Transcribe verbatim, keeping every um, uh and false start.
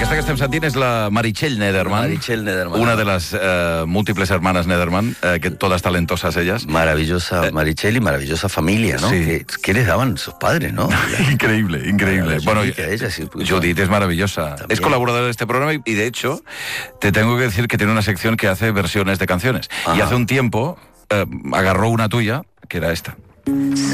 aquesta que estem sentint és la Meritxell Nederman. Meritxell Nederman. Una de las eh, múltiples hermanas Nederman, eh, que todas talentosas ellas. Maravillosa Meritxell y maravillosa familia, ¿no? Sí. ¿Qué, qué les daban sus padres, no? Increíble, increíble. Bueno, Bueno, Judith, ella, sí, pues, Judith es maravillosa. También. Es colaboradora de este programa y, y, de hecho, te tengo que decir que tiene una sección que hace versiones de canciones. Ajá. Y hace un tiempo eh, agarró una tuya, que era esta.